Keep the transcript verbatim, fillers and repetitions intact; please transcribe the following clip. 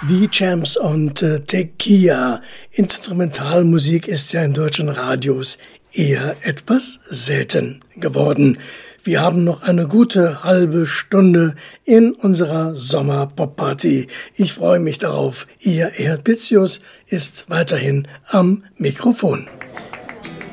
Die Champs und äh, Tequila. Instrumentalmusik ist ja in deutschen Radios eher etwas selten geworden. Wir haben noch eine gute halbe Stunde in unserer Sommer-Pop-Party. Ich freue mich darauf. Ihr Erhard Pitzius ist weiterhin am Mikrofon.